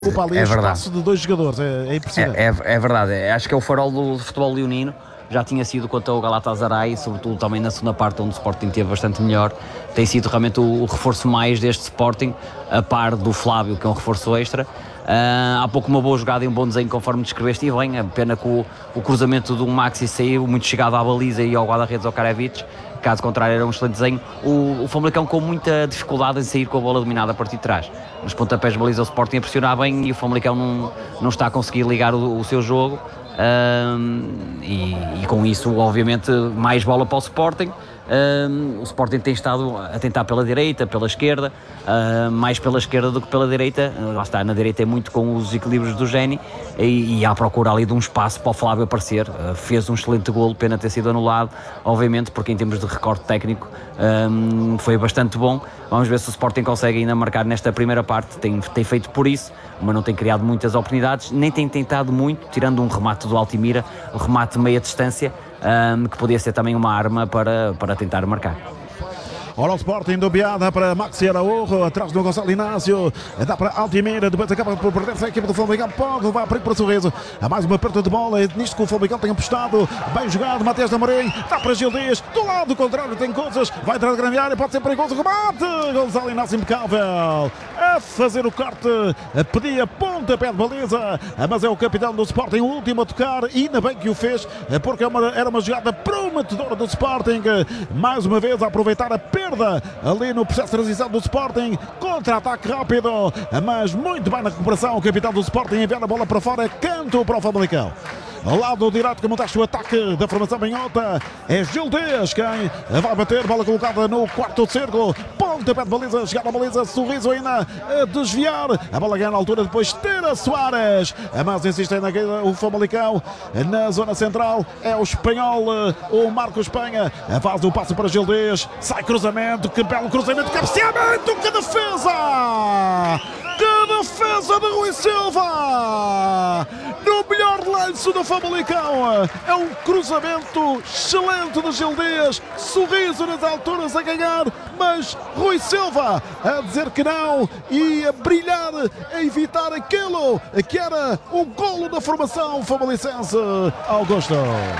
Ocupa ali É espaço de dois jogadores, é impressionante. É verdade, acho que é o farol do futebol leonino. Já tinha sido contra o Galatasaray, sobretudo também na segunda parte, onde o Sporting teve bastante melhor. Tem sido realmente o reforço mais deste Sporting, a par do Flávio, que é um reforço extra. Há pouco uma boa jogada e um bom desenho, conforme descreveste, e bem, a pena que o cruzamento do Maxi saiu muito chegado à baliza e ao guarda-redes ao Karevich. Caso contrário, era um excelente desenho. O Famalicão com muita dificuldade em sair com a bola dominada a partir de trás. Nos pontapés de baliza, o Sporting a pressionar bem e o Famalicão não está a conseguir ligar o seu jogo. E com isso, obviamente, mais bola para o Sporting. O Sporting tem estado a tentar pela direita, pela esquerda, mais pela esquerda do que pela direita. Lá está, na direita é muito com os equilíbrios do Géni e à procura ali de um espaço para o Flávio aparecer. Fez um excelente golo, pena ter sido anulado, obviamente, porque em termos de recorde técnico foi bastante bom. Vamos ver se o Sporting consegue ainda marcar nesta primeira parte. Tem feito por isso, mas não tem criado muitas oportunidades, nem tem tentado muito, tirando um remate do Altimira, um remate de meia distância, que podia ser também uma arma para tentar marcar. Ora, o Sporting do Biada para Maxi Araújo, atrás do Gonçalo Inácio, dá para Altimira, depois acaba por perder-se a equipe do Famalicão, pode levar perigo para o Sorriso, há mais uma perda de bola, é nisto que o Famalicão tem apostado, bem jogado, Matias Amorim, dá para Gil Dias, do lado contrário tem coisas, vai entrar de grande área, pode ser perigoso, remate, Gonçalo Inácio impecável, a fazer o corte, pedia pontapé de baliza, mas é o capitão do Sporting, o último a tocar, e ainda bem que o fez, porque era uma jogada prometedora do Sporting, mais uma vez a aproveitar a perda ali no processo de transição do Sporting, contra-ataque rápido, mas muito bem na recuperação, o capitão do Sporting enviar a bola para fora, canto para o Famalicão. Ao lado direito que montaste o ataque da formação banhota é Gil Dias quem vai bater, bola colocada no quarto círculo, pontapé de baliza, chegar à baliza, Sorriso ainda a desviar, a bola ganha na altura, depois Tera Soares, mas insiste ainda o Famalicão na zona central, é o espanhol, o Marco Espanha, faz o passo para Gil Dias, sai cruzamento, que belo cruzamento, cabeceamento, que defesa! Que defesa de Rui Silva! No melhor lance do Famalicão, é um cruzamento excelente de Gil Dias, Sorriso nas alturas a ganhar, mas Rui Silva a dizer que não e a brilhar, a evitar aquilo que era o golo da formação famalicense. Augusto.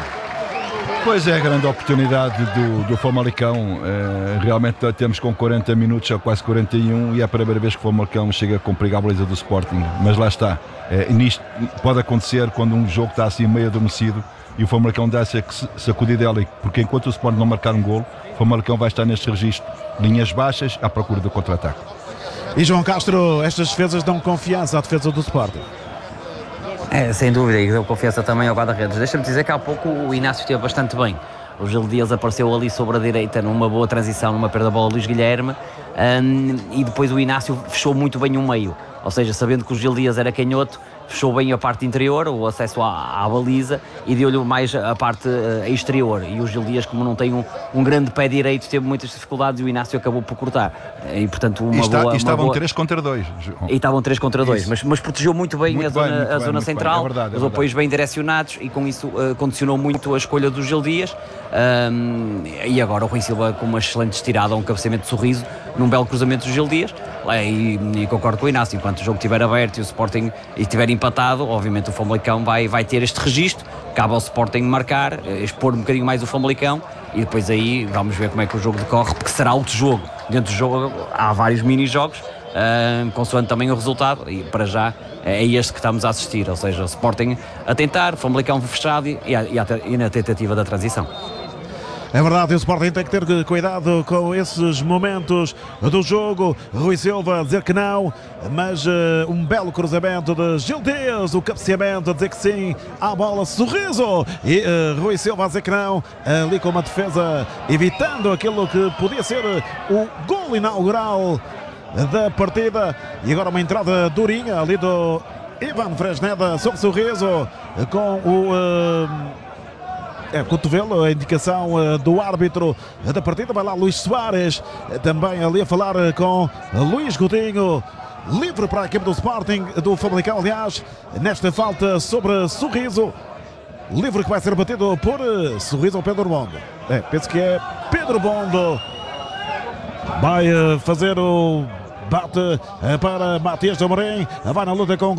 Pois é, a grande oportunidade do Famalicão. Realmente temos com 40 minutos, já quase 41, e é a primeira vez que o Famalicão chega com perigo à baliza do Sporting. Mas lá está, nisto pode acontecer quando um jogo está assim meio adormecido e o Famalicão dá-se a sacudida ali, porque enquanto o Sporting não marcar um golo, o Famalicão vai estar neste registro, linhas baixas, à procura do contra-ataque. E João Castro, estas defesas dão confiança à defesa do Sporting? Sem dúvida, e deu confiança também ao guarda-redes. Deixa-me dizer que há pouco o Inácio esteve bastante bem. O Gil Dias apareceu ali sobre a direita numa boa transição, numa perda de bola, Luís Guilherme, e depois o Inácio fechou muito bem o meio, ou seja, sabendo que o Gil Dias era canhoto, fechou bem a parte interior, o acesso à baliza, e deu-lhe mais a parte exterior, e o Gil Dias, como não tem um grande pé direito, teve muitas dificuldades e o Inácio acabou por cortar, e portanto estavam 3 contra 2. E estavam 3 contra 2, mas protegeu muito bem a zona central, os apoios bem direcionados, e com isso condicionou muito a escolha do Gil Dias. E agora o Rui Silva com uma excelente estirada, um cabeceamento de Sorriso, num belo cruzamento do Gil Dias, e concordo com o Inácio, enquanto o jogo estiver aberto e o Sporting estiver empatado, obviamente o Famalicão vai ter este registro, cabe ao Sporting marcar, expor um bocadinho mais o Famalicão, e depois aí vamos ver como é que o jogo decorre, porque será outro jogo. Dentro do jogo há vários mini-jogos, consoante também o resultado, e para já é este que estamos a assistir, ou seja, o Sporting a tentar, o Famalicão fechado e na tentativa da transição. É verdade, o Sporting tem que ter cuidado com esses momentos do jogo. Rui Silva a dizer que não, mas um belo cruzamento de Gil Dias, o cabeceamento a dizer que sim à bola, Sorriso, e Rui Silva a dizer que não, ali com uma defesa evitando aquilo que podia ser o gol inaugural da partida. E agora uma entrada durinha ali do Ivan Fresneda sobre Sorriso, com o cotovelo, a indicação do árbitro da partida. Vai lá Luís Soares, também ali a falar com Luís Coutinho, livre para a equipe do Sporting, do Famalicão, aliás, nesta falta sobre Sorriso. Livre que vai ser batido por Sorriso ou Pedro Bondo. Penso que é Pedro Bondo. Vai fazer o bate para Matias Amorim, vai na luta com